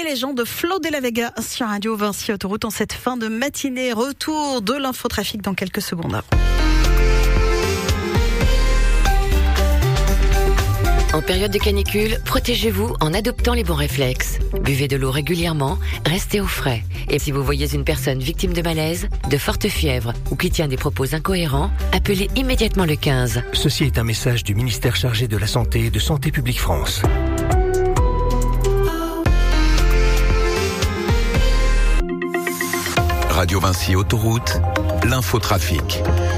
et les gens de Flo de la Vega sur Radio Vinci Autoroute en cette fin de matinée. Retour de l'infotrafic dans quelques secondes. En période de canicule, protégez-vous en adoptant les bons réflexes. Buvez de l'eau régulièrement, restez au frais. Et si vous voyez une personne victime de malaise, de forte fièvre ou qui tient des propos incohérents, appelez immédiatement le 15. Ceci est un message du ministère chargé de la Santé et de Santé publique France. Radio Vinci Autoroute, l'infotrafic.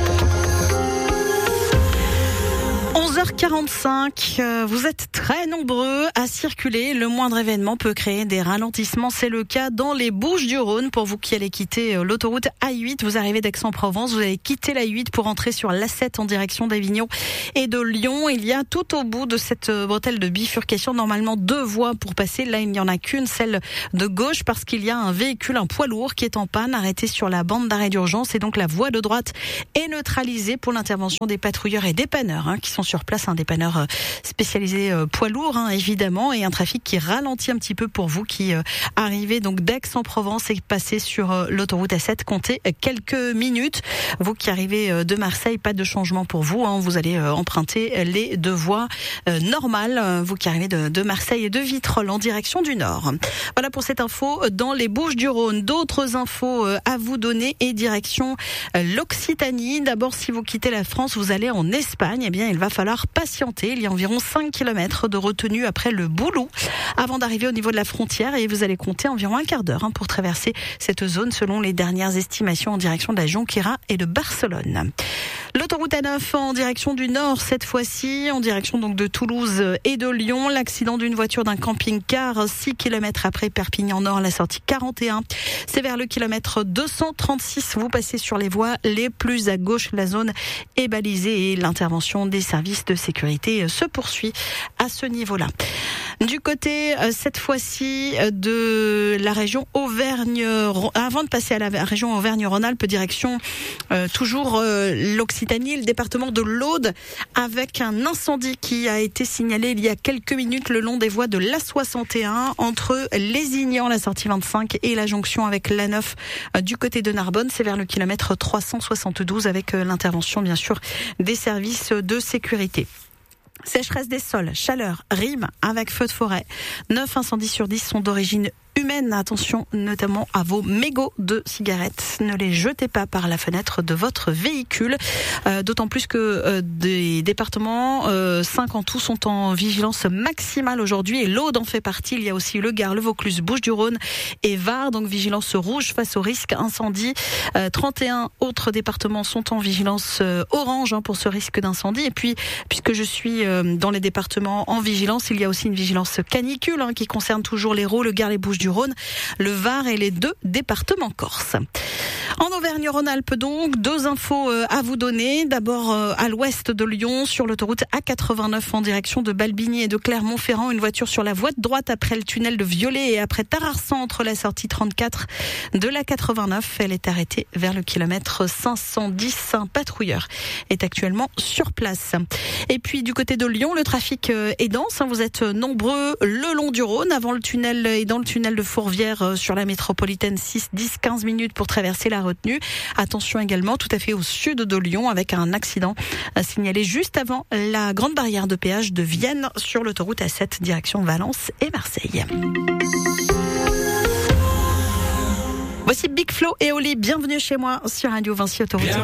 11h45, vous êtes très nombreux à circuler. Le moindre événement peut créer des ralentissements. C'est le cas dans les Bouches-du-Rhône. Pour vous qui allez quitter l'autoroute A8, vous arrivez d'Aix-en-Provence, vous allez quitter l'A8 pour entrer sur l'A7 en direction d'Avignon et de Lyon. Il y a tout au bout de cette bretelle de bifurcation, normalement 2 voies pour passer. Là, il n'y en a qu'une, celle de gauche, parce qu'il y a un véhicule, un poids lourd qui est en panne, arrêté sur la bande d'arrêt d'urgence. Et donc, la voie de droite est neutralisée pour l'intervention des patrouilleurs et dépanneurs qui sont sur place, un dépanneur spécialisé poids lourd évidemment, et un trafic qui ralentit un petit peu pour vous qui arrivez donc d'Aix-en-Provence et passez sur l'autoroute A7, comptez quelques minutes. Vous qui arrivez de Marseille, pas de changement pour vous, vous allez emprunter les 2 voies normales, vous qui arrivez de Marseille et de Vitrolles en direction du nord. Voilà pour cette info dans les Bouches-du-Rhône. D'autres infos à vous donner et direction l'Occitanie. D'abord, si vous quittez la France, vous allez en Espagne, eh bien il va falloir patienter. Il y a environ 5 km de retenue après le Boulou avant d'arriver au niveau de la frontière, et vous allez compter environ un quart d'heure pour traverser cette zone selon les dernières estimations en direction de la Jonquera et de Barcelone. L'autoroute A9 en direction du nord, cette fois-ci en direction donc de Toulouse et de Lyon. L'accident d'une voiture d'un camping-car 6 km après Perpignan Nord, la sortie 41. C'est vers le kilomètre 236. Vous passez sur les voies les plus à gauche. La zone est balisée et l'intervention des services de sécurité se poursuit à ce niveau-là. Du côté, cette fois-ci, de la région Auvergne, avant de passer à la région Auvergne-Rhône-Alpes, direction toujours l'Occitanie, le département de l'Aude, avec un incendie qui a été signalé il y a quelques minutes le long des voies de l'A61, entre Lézignan, la sortie 25, et la jonction avec l'A9 du côté de Narbonne. C'est vers le kilomètre 372, avec l'intervention, bien sûr, des services de sécurité. Sécheresse des sols, chaleur, rime avec feux de forêt. 9 incendies sur 10 sont d'origine humaine. Attention notamment à vos mégots de cigarettes. Ne les jetez pas par la fenêtre de votre véhicule. D'autant plus que des départements, 5 en tout, sont en vigilance maximale aujourd'hui, et l'Aude en fait partie. Il y a aussi le Gard, le Vaucluse, Bouches-du-Rhône et Var. Donc vigilance rouge face au risque incendie. 31 autres départements sont en vigilance orange pour ce risque d'incendie. Et puis, puisque je suis dans les départements en vigilance, il y a aussi une vigilance canicule qui concerne toujours l'Hérault, le Gard, les Bouches-du-Rhône, le Var et les 2 départements corses. En Auvergne-Rhône-Alpes donc, 2 infos à vous donner. D'abord à l'ouest de Lyon, sur l'autoroute A89 en direction de Balbigny et de Clermont-Ferrand, une voiture sur la voie de droite après le tunnel de Violet et après Tararsan entre la sortie 34 de la 89. Elle est arrêtée vers le kilomètre 510. Un patrouilleur est actuellement sur place. Et puis du côté de Lyon, le trafic est dense. Vous êtes nombreux le long du Rhône, avant le tunnel et dans le tunnel de Fourvière sur la métropolitaine. 6, 10, 15 minutes pour traverser la retenue. Attention également tout à fait au sud de Lyon, avec un accident signalé juste avant la grande barrière de péage de Vienne sur l'autoroute A7 direction Valence et Marseille. Voici Big Flo et Oli, bienvenue chez moi sur Radio Vinci Autoroute.